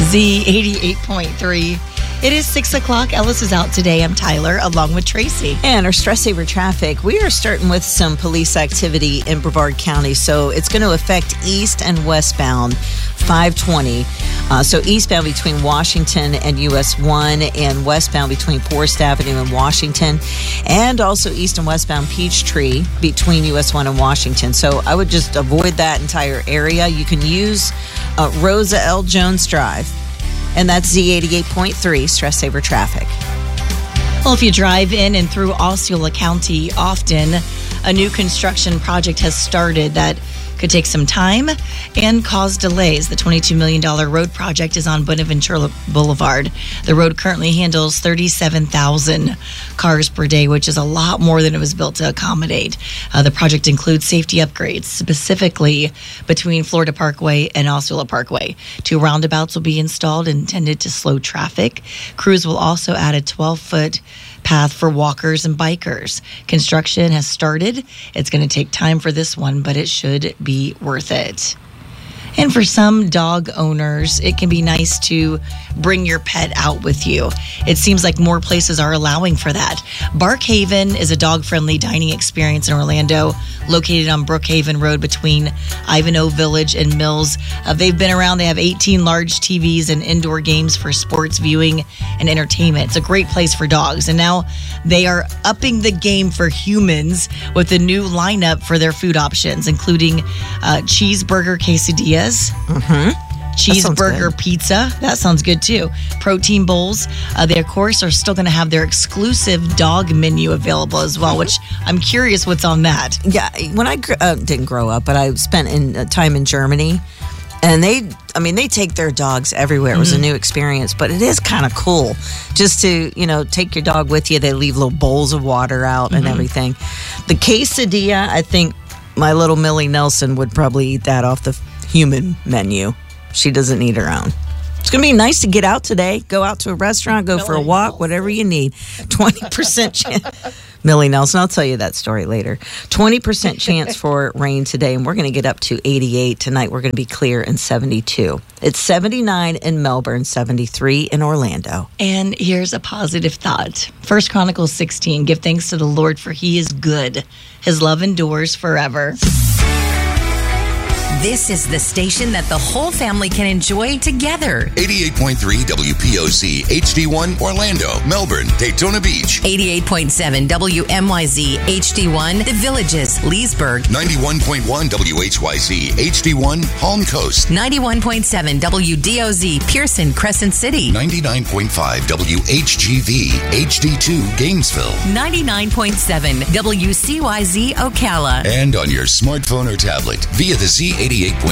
Z88.3. It is 6 o'clock. Ellis is out today. I'm Tyler, along with Tracy. And our Stress Saver traffic, we are starting with some police activity in Brevard County. So it's going to affect east and westbound 520. So eastbound between Washington and US 1, and westbound between Forest Avenue and Washington, and also east and westbound Peachtree between US 1 and Washington. So I would just avoid that entire area. You can use Rosa L. Jones Drive. And that's Z88.3 Stress Saver traffic. Well, if you drive in and through Osceola County often, a new construction project has started that could take some time and cause delays. The $22 million road project is on Bonaventura Boulevard. The road currently handles 37,000 cars per day, which is a lot more than it was built to accommodate. The project includes safety upgrades, specifically between Florida Parkway and Osceola Parkway. 2 roundabouts will be installed intended to slow traffic. Crews will also add a 12-foot path for walkers and bikers. Construction has started. It's going to take time for this one, but it should be worth it. And for some dog owners, it can be nice to bring your pet out with you. It seems like more places are allowing for that. Barkhaven is a dog-friendly dining experience in Orlando, located on Brookhaven Road between Ivanhoe Village and Mills. They've been around. They have 18 large TVs and indoor games for sports viewing and entertainment. It's a great place for dogs. And now they are upping the game for humans with a new lineup for their food options, including cheeseburger quesadillas, cheeseburger pizza. That sounds good too. Protein bowls. They, of course, are still going to have their exclusive dog menu available as well, which I'm curious what's on that. Yeah, when I didn't grow up, but I spent time in Germany, and they take their dogs everywhere. It was a new experience, but it is kind of cool just to, take your dog with you. They leave little bowls of water out and everything. The quesadilla, I think my little Millie Nelson would probably eat that off the human menu. She doesn't need her own. It's going to be nice to get out today. Go out to a restaurant, go for a walk, whatever you need. 20% chance. Millie Nelson, I'll tell you that story later. 20% chance for rain today, and we're going to get up to 88. Tonight, we're going to be clear and 72. It's 79 in Melbourne, 73 in Orlando. And here's a positive thought. 1 Chronicles 16, give thanks to the Lord, for he is good. His love endures forever. This is the station that the whole family can enjoy together. 88.3 WPOC, HD1, Orlando, Melbourne, Daytona Beach. 88.7 WMYZ, HD1, The Villages, Leesburg. 91.1 WHYZ, HD1, Palm Coast. 91.7 WDOZ, Pearson, Crescent City. 99.5 WHGV, HD2, Gainesville. 99.7 WCYZ, Ocala. And on your smartphone or tablet via the Z88.3